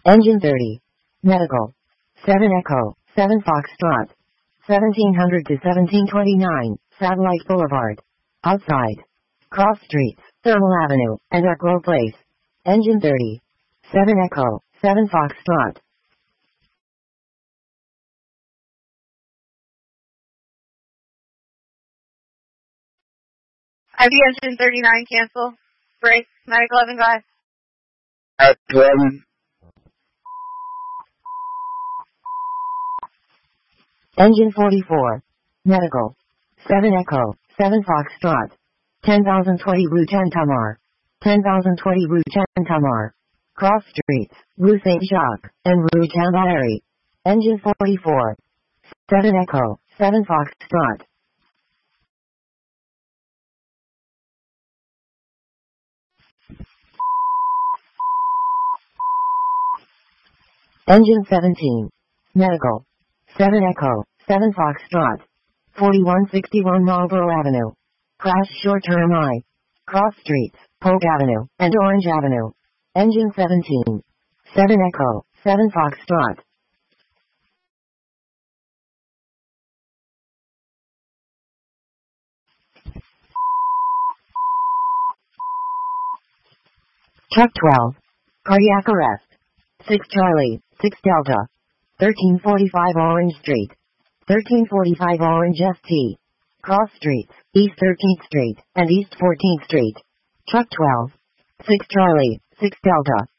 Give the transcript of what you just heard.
Engine 30. Medical. 7 Echo, 7 Foxtrot. 1700 to 1729, Satellite Boulevard. Outside. Cross Streets, Thermal Avenue, and Arklow Place. Engine 30. 7 Echo, 7 Foxtrot. IB engine 39, cancel. Break. Medic 11, go ahead. At 11. Engine 44. Medical. 7 Echo, 7 Foxtrot. 10,020 Rue Tamar. 10,020 Rue Tamar. Cross Streets, Rue Saint-Jacques, and Rue Tambari. Engine 44. 7 Echo, 7 Foxtrot. Engine 17. Medical. 7 Echo, 7 Foxtrot. 4161 Marlborough Avenue. Crash short-term I. Cross Streets, Polk Avenue, and Orange Avenue. Engine 17. 7 Echo, 7 Foxtrot. Truck 12. Cardiac arrest. 6 Charlie, 6 Delta. 1345 Orange Street. 1345 Orange ST. Cross Streets, East 13th Street, and East 14th Street. Truck 12. 6 Charlie, 6 Delta.